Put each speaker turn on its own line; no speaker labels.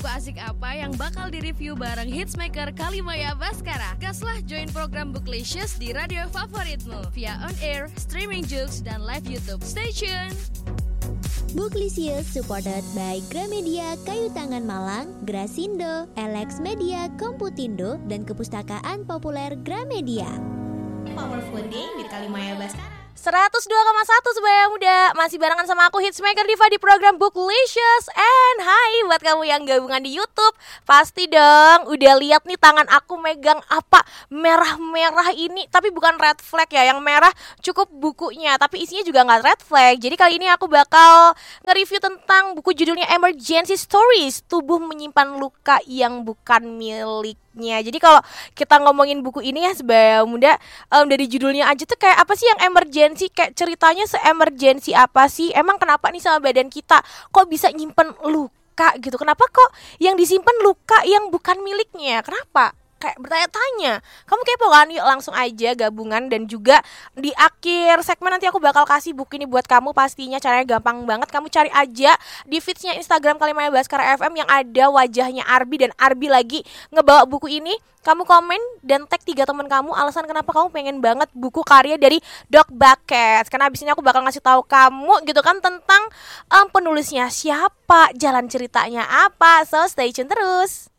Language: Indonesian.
buku asik apa yang bakal direview bareng hitsmaker Kalimaya Baskara? Gaslah join program Booklicious di radio favoritmu via on-air, streaming jokes, dan live YouTube. Stay tune!
Booklicious supported by Gramedia Kayu Tangan Malang, Grasindo, Alex Media Komputindo, dan Kepustakaan Populer Gramedia.
Powerful Day with Kalimaya Baskara
102,1 Sebaya Muda. Masih barengan sama aku Hitsmaker Diva di program Booklicious. And hai buat kamu yang gabungan di YouTube. Pasti dong udah lihat nih tangan aku megang apa merah-merah ini. Tapi bukan red flag ya, yang merah cukup bukunya, tapi isinya juga gak red flag. Jadi kali ini aku bakal nge-review tentang buku judulnya Emergency Stories, Tubuh Menyimpan Luka Yang Bukan Miliknya. Jadi kalau kita ngomongin buku ini ya Sebaya Muda, dari judulnya aja tuh kayak apa sih yang emergency, kayak ceritanya se-emergency apa sih? Emang kenapa nih sama badan kita kok bisa nyimpen luka gitu? Kenapa kok yang disimpan luka yang bukan miliknya? Kenapa? Kayak bertanya-tanya. Kamu kepo kan? Yuk langsung aja gabungan. Dan juga di akhir segmen nanti aku bakal kasih buku ini buat kamu. Pastinya caranya gampang banget. Kamu cari aja di feedsnya Instagram Kalimaya Baskara FM yang ada wajahnya Arbi. Dan Arbi lagi ngebawa buku ini. Kamu komen dan tag 3 teman kamu alasan kenapa kamu pengen banget buku karya dari Doc Bucket. Karena abis ini aku bakal ngasih tahu kamu gitu kan tentang penulisnya siapa, jalan ceritanya apa. So stay tune terus.